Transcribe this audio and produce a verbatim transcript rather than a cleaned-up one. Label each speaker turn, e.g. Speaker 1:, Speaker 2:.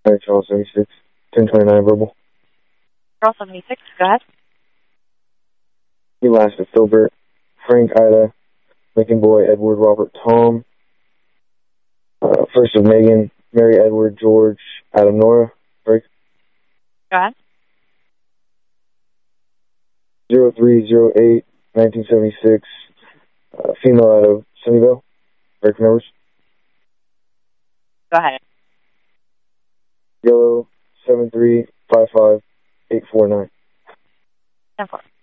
Speaker 1: Alright, Charles seventy-six, ten twenty-nine verbal.
Speaker 2: Charles seventy-six, go ahead.
Speaker 1: You last of Filbert, Frank, Ida, Lincoln Boy, Edward, Robert, Tom. Uh, first of Megan, Mary, Edward, George, Adam, Nora. Break.
Speaker 2: Go ahead.
Speaker 1: zero three zero eight, nineteen seventy-six, uh, female out of Sunnyvale. Break numbers.
Speaker 2: Go ahead.
Speaker 1: Yellow, seven three five five eight four nine.
Speaker 2: ten four.